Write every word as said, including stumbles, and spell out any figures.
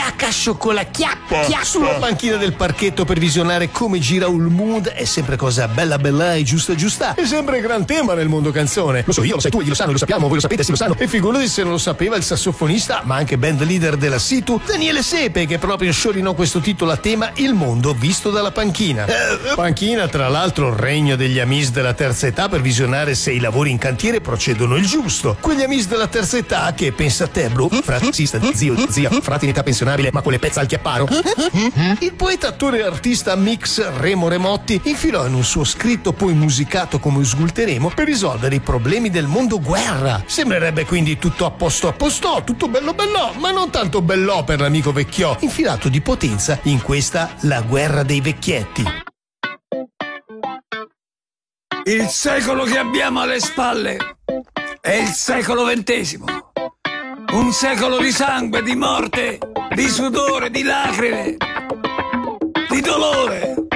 chiacca scioccolacchiappa chiacca sulla panchina del parchetto per visionare come gira un mood è sempre cosa bella bella e giusta giusta. È sempre gran tema nel mondo canzone. Lo so io, lo sai tu, io lo sanno, lo sappiamo, voi lo sapete, sì lo sanno. E figurati se non lo sapeva il sassofonista, ma anche band leader della Situ, Daniele Sepe, che proprio sciorinò questo titolo a tema Il mondo visto dalla panchina. Panchina, tra l'altro, regno degli amis della terza età per visionare se i lavori in cantiere procedono il giusto. Quegli amis della terza età che, pensa a te, bro, fratista, zio, zia, frate in età pensionabile, ma con le pezze al chiapparo. Il poeta, attore e artista mix Remo Remotti infilò in un suo scritto poi musicato come sgulteremo per risolvere i problemi del mondo guerra. Sembrerebbe quindi tutto a posto a posto, tutto bello bello, ma non tanto bello per l'amico vecchiò, infilato di potenza in questa La guerra dei vecchietti. Il secolo che abbiamo alle spalle è il secolo ventesimo. Un secolo di sangue, di morte, di sudore, di lacrime, di dolore.